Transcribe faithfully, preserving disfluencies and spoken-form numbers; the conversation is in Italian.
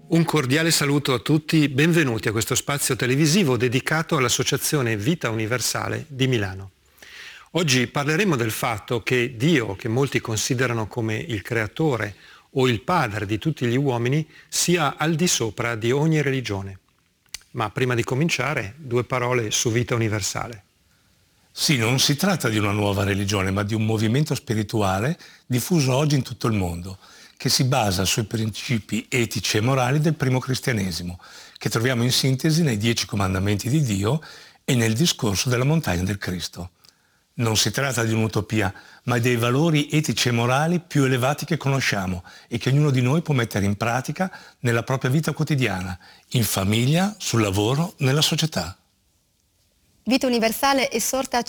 Un cordiale saluto a tutti, benvenuti a questo spazio televisivo dedicato all'Associazione Vita Universale di Milano. Oggi parleremo del fatto che Dio, che molti considerano come il creatore o il padre di tutti gli uomini, sia al di sopra di ogni religione. Ma prima di cominciare, due parole su Vita Universale. Sì, non si tratta di una nuova religione, ma di un movimento spirituale diffuso oggi in tutto il mondo, che si basa sui principi etici e morali del primo cristianesimo, che troviamo in sintesi nei Dieci Comandamenti di Dio e nel discorso della montagna del Cristo. Non si tratta di un'utopia, ma dei valori etici e morali più elevati che conosciamo e che ognuno di noi può mettere in pratica nella propria vita quotidiana, in famiglia, sul lavoro, nella società. Vita Universale è sorta